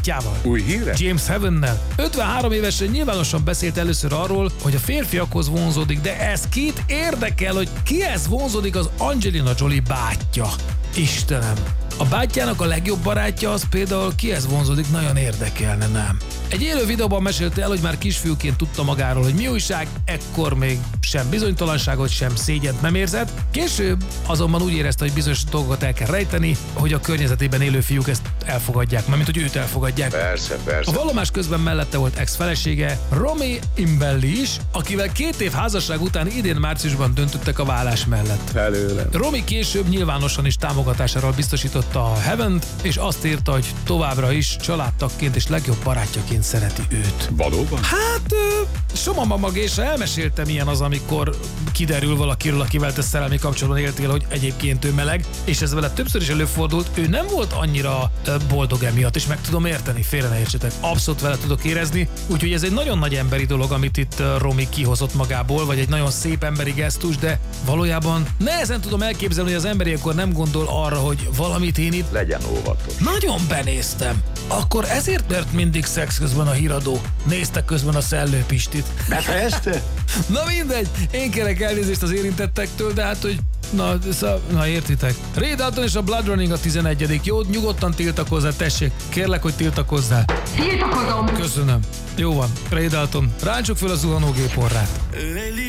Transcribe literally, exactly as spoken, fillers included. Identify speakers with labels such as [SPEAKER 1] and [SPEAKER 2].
[SPEAKER 1] bátyjával.
[SPEAKER 2] Új híre?
[SPEAKER 1] James Havennel. ötvenhárom évesen nyilvánosan beszélt először arról, hogy a férfiakhoz vonzódik, de ez kit érdekel, hogy kihez vonzódik az Angelina Jolie bátyja. Istenem. A bátyjának a legjobb barátja az például kihez vonzódik, nagyon érdekelne, nem? Egy élő videóban mesélte el, hogy már kisfiúként tudta magáról, hogy mi újság, ekkor még sem bizonytalanságot, sem szégyent nem érzett. Később azonban úgy érezte, hogy bizonyos dolgokat el kell rejteni, hogy a környezetében élő fiúk ezt elfogadják, mármint hogy őt elfogadják.
[SPEAKER 2] Persze, persze.
[SPEAKER 1] A vallomás közben mellette volt ex-felesége, Romy Imbelli is, akivel két év házasság után idén márciusban döntöttek a vállás mellett.
[SPEAKER 2] Felőlem.
[SPEAKER 1] Romy később nyilvánosan is támogatásáról biztosította a Havent, és azt írta, hogy továbbra is családtagként és legjobb barátjaként szereti őt.
[SPEAKER 2] Valóban?
[SPEAKER 1] Hát, Soma Mamagésa elmeséltem ilyen az, amikor kiderül valakiről, akivel te szerelmi kapcsolatban éltél, hogy egyébként ő meleg, és ez vele többször is előfordult, ő nem volt annyira boldog emiatt, és meg tudom érteni, félre ne értsetek. Abszolút vele tudok érezni, úgyhogy ez egy nagyon nagy emberi dolog, amit itt Romy kihozott magából, vagy egy nagyon szép emberi gesztus, de valójában nehezen tudom elképzelni, hogy az ember ilyenkor nem gondol arra, hogy valamit én itt
[SPEAKER 2] Legyen óvatos.
[SPEAKER 1] nagyon benéztem. Akkor ezért mert mindig szex közben a híradó. Néztek közben a Szellő Pistit.
[SPEAKER 2] Befejezte?
[SPEAKER 1] Na mindegy, én kérek elnézést az érintettektől, de hát, hogy na, szá... na értitek. Ray Dalton és a Blood Running a tizenegyedik Jó, nyugodtan tiltakozzál, tessék. Kérlek, hogy tiltakozzál.
[SPEAKER 3] Tiltakozom!
[SPEAKER 1] Köszönöm. Jó van, Ray Dalton, ráncsuk föl a zuhanógép orrát.